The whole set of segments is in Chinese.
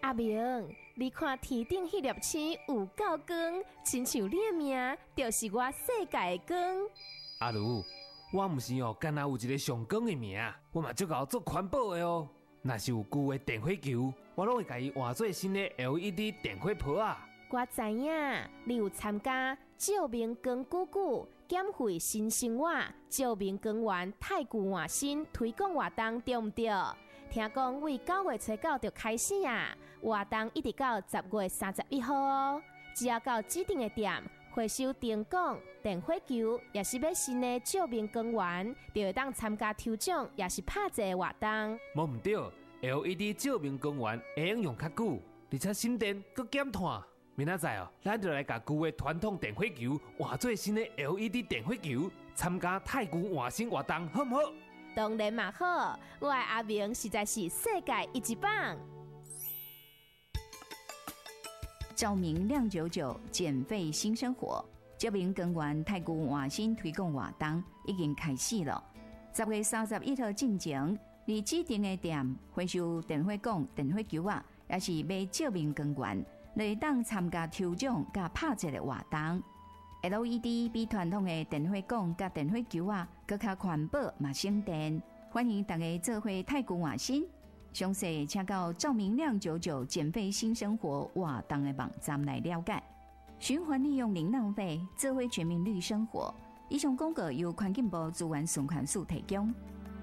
阿明，你看天顶迄粒星有够光，亲像你的命就是我世界的光。 阿如，我毋是干那有一个上光的名，我嘛足够做环保的哦。若是有旧的电火球，我拢会甲伊换做新的 LED 电火泡啊。 我知影你有参加照明光鼓鼓减费新生活照明光源太古换新推广活动，对毋对？听讲为9月初9就开始啊，活动一直到10月31号哦。只要到指定的店回收灯管、电火球，也是要新的照明光源，就会当参加抽奖，也是拍一个活动。 无毋对 ，LED 照明光源会用用较久，而且省电佮减碳。明仔载咱就来甲旧的传统电火球换做新的 LED 电火球，参加太古换新活动，好唔好？ 当然嘛好，我的阿明实在是世界一棒。 照明亮99减费新生活，照明光源太古换新推广活动已经开始了。10月31号进前，你指定的店回收电火管、电火球啊，也是买照明光源，来当参加抽奖甲拍一个活动。LED 比传统的电火管甲电火球啊，更较环保嘛省电。欢迎大家做伙太古换新。详细请到照明亮99减费新生活活动的网站来了解。循环利用零浪费，做伙全民绿生活。以上广告由环境部资源循环署提供。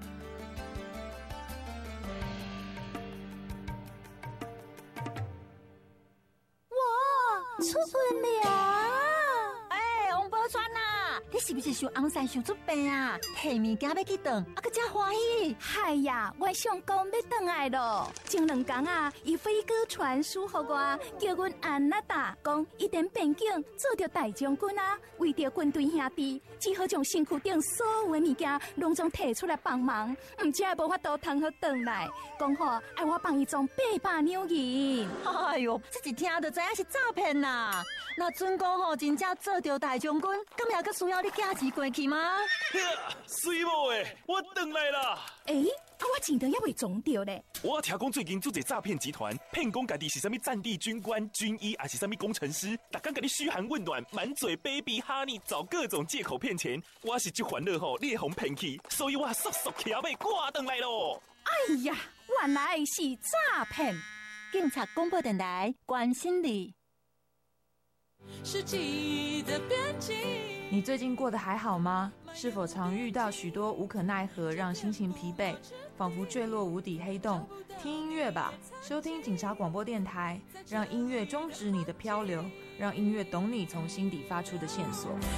哇，出门了！王宝钏呐，你是不是想红山想出病啊？提物件要去转，啊，个真欢喜！ 嗨呀，我上工要转来咯。前2天啊，伊飞哥传书给我，叫阮安娜达讲，一点边境做着大将军啊，为着军队兄弟，只好将身躯顶所有的物件拢总摕出来帮忙，唔只无法度通好转来，讲好爱我帮伊装800两银。 哎哟，这一听就知影是诈骗啦！那准讲真正做着大将军，咁也阁需要你寄钱过去吗？ 水某诶，我回来啦！ 我钱都还未装着咧。 我听讲最近做一诈骗集团，骗讲家己是什么战地军官、军医，还是什么工程师，逐天甲你嘘寒问暖，满嘴 baby honey， 找各种借口骗钱。我是这烦恼你会互骗去，所以我速速骑马赶回来咯。 哎呀，原来是诈骗！ 警察广播电台关心你。 世纪的边境， 你最近过得还好吗？是否常遇到许多无可奈何，让心情疲惫，仿佛坠落无底黑洞？听音乐吧，收听警察广播电台，让音乐终止你的漂流，让音乐懂你从心底发出的线索。